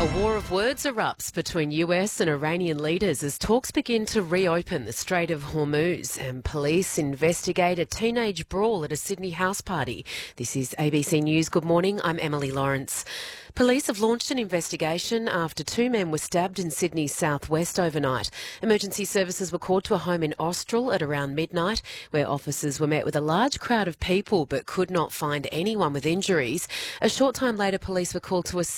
A war of words erupts between US and Iranian leaders as talks begin to reopen the Strait of Hormuz, and police investigate a teenage brawl at a Sydney house party. This is ABC News. Good morning, I'm Emily Lawrence. Police have launched an investigation after two men were stabbed in Sydney's southwest overnight. Emergency services were called to a home in Austral at around midnight, where officers were met with a large crowd of people but could not find anyone with injuries. A short time later, police were called to a